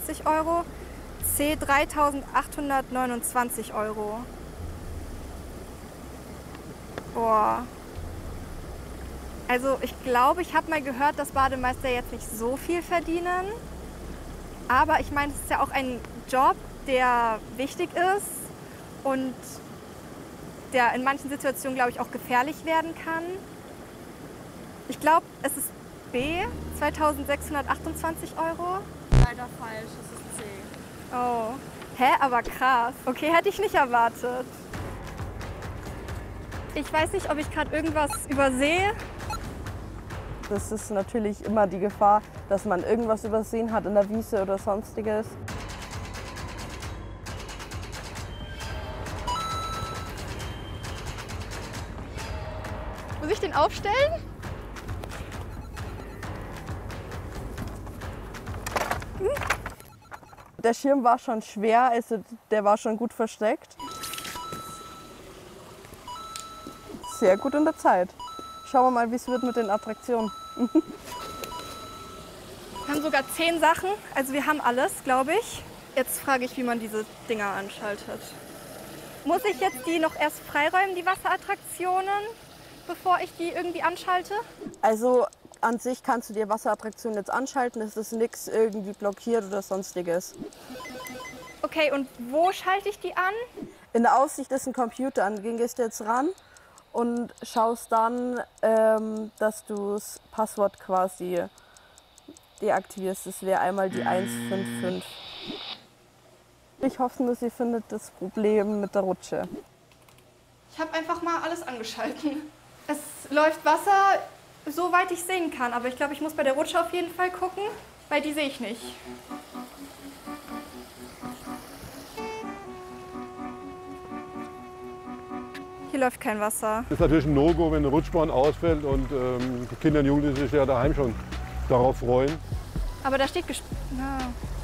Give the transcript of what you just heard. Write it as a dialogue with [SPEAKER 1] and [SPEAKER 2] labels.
[SPEAKER 1] 3.850 Euro, C 3.829 Euro. Boah. Also ich glaube, ich habe mal gehört, dass Bademeister jetzt nicht so viel verdienen. Aber ich meine, es ist ja auch ein Job, der wichtig ist und der in manchen Situationen, glaube ich, auch gefährlich werden kann. Ich glaube, es ist B, 2.628 Euro.
[SPEAKER 2] Leider falsch, es ist C.
[SPEAKER 1] Oh, hä, aber krass. Okay, hätte ich nicht erwartet. Ich weiß nicht, ob ich gerade irgendwas übersehe.
[SPEAKER 3] Das ist natürlich immer die Gefahr, dass man irgendwas übersehen hat in der Wiese oder sonstiges.
[SPEAKER 1] Muss ich den aufstellen?
[SPEAKER 3] Der Schirm war schon schwer, also der war schon gut versteckt. Sehr gut in der Zeit. Schauen wir mal, wie es wird mit den Attraktionen.
[SPEAKER 1] Wir haben sogar 10 Sachen, also wir haben alles, glaube ich. Jetzt frage ich, wie man diese Dinger anschaltet. Muss ich jetzt die noch erst freiräumen, die Wasserattraktionen, bevor ich die irgendwie anschalte?
[SPEAKER 3] Also an sich kannst du dir Wasserattraktionen jetzt anschalten, es ist nichts irgendwie blockiert oder sonstiges.
[SPEAKER 1] Okay, und wo schalte ich die an?
[SPEAKER 3] In der Aussicht ist ein Computer, an den gehst du jetzt ran und schaust dann, dass du das Passwort quasi deaktivierst. Das wäre einmal die 155. Ich hoffe nur, sie findet das Problem mit der Rutsche.
[SPEAKER 1] Ich habe einfach mal alles angeschalten. Es läuft Wasser, soweit ich sehen kann. Aber ich glaube, ich muss bei der Rutsche auf jeden Fall gucken, weil die sehe ich nicht. Hier läuft kein Wasser.
[SPEAKER 4] Das ist natürlich ein No-Go, wenn eine Rutschbahn ausfällt und die Kinder und Jugendlichen sich ja daheim schon darauf freuen.
[SPEAKER 1] Aber da steht